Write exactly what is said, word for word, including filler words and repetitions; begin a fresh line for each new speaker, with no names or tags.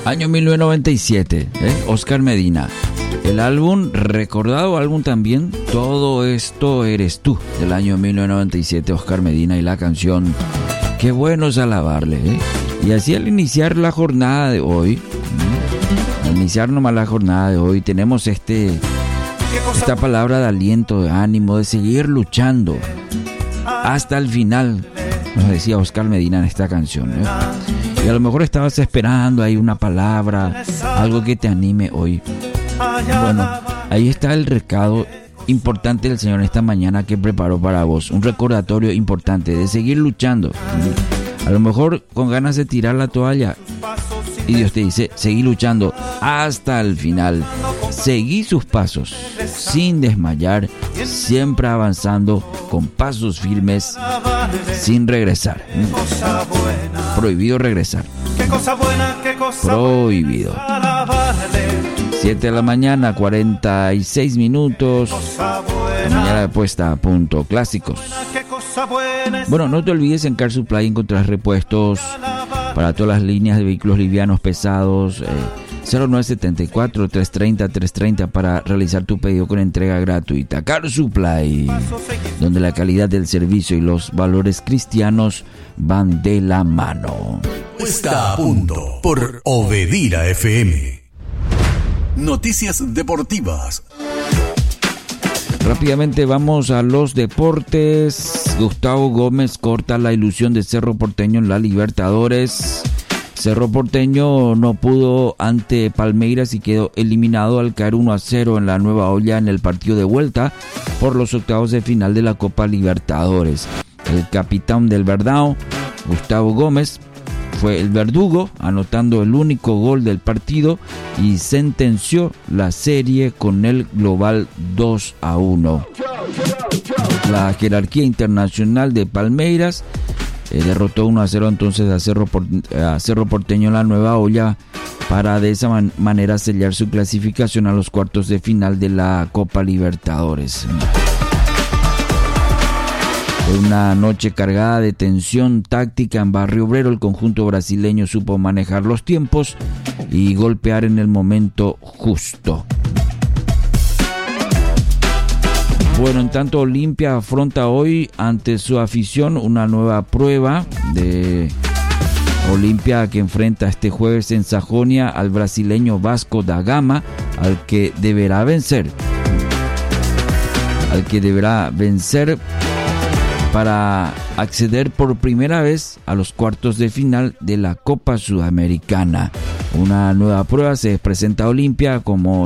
Año mil novecientos noventa y siete, ¿eh? Oscar Medina. El álbum, recordado álbum también, Todo Esto Eres Tú, del año mil novecientos noventa y siete, Oscar Medina, y la canción Qué bueno es alabarle, ¿eh? Y así al iniciar la jornada de hoy, ¿eh? al iniciar nomás la jornada de hoy, tenemos este esta palabra de aliento, de ánimo, de seguir luchando hasta el final, nos decía Oscar Medina en esta canción, ¿eh? Y a lo mejor estabas esperando ahí una palabra, algo que te anime hoy. Bueno, ahí está el recado importante del Señor esta mañana que preparó para vos. Un recordatorio importante de seguir luchando. A lo mejor con ganas de tirar la toalla. Y Dios te dice, seguí luchando hasta el final. Seguí sus pasos, sin desmayar, siempre avanzando, con pasos firmes, sin regresar. Prohibido regresar. Prohibido. siete de la mañana, cuarenta y seis minutos. La mañana de puesta a punto. Clásicos. Bueno, no te olvides, en Car Supply encontrarás repuestos para todas las líneas de vehículos livianos, pesados. eh, cero nueve siete cuatro, tres tres cero, tres tres cero para realizar tu pedido con entrega gratuita. Car Supply, donde la calidad del servicio y los valores cristianos van de la mano.
Está a punto por Obedira F M. Noticias deportivas.
Rápidamente vamos a los deportes. Gustavo Gómez corta la ilusión de Cerro Porteño en la Libertadores. Cerro Porteño no pudo ante Palmeiras y quedó eliminado al caer uno a cero en la Nueva Olla en el partido de vuelta por los octavos de final de la Copa Libertadores. El capitán del Verdão, Gustavo Gómez, fue el verdugo, anotando el único gol del partido y sentenció la serie con el global dos a uno. La jerarquía internacional de Palmeiras eh, derrotó uno a cero entonces a Cerro, a Cerro Porteño en la Nueva Olla para de esa man- manera sellar su clasificación a los cuartos de final de la Copa Libertadores. Fue una noche cargada de tensión táctica en Barrio Obrero. El conjunto brasileño supo manejar los tiempos y golpear en el momento justo. Bueno, en tanto, Olimpia afronta hoy ante su afición una nueva prueba de Olimpia, que enfrenta este jueves en Sajonia al brasileño Vasco da Gama, al que deberá vencer. Al que deberá vencer para acceder por primera vez a los cuartos de final de la Copa Sudamericana. Una nueva prueba se presenta a Olimpia como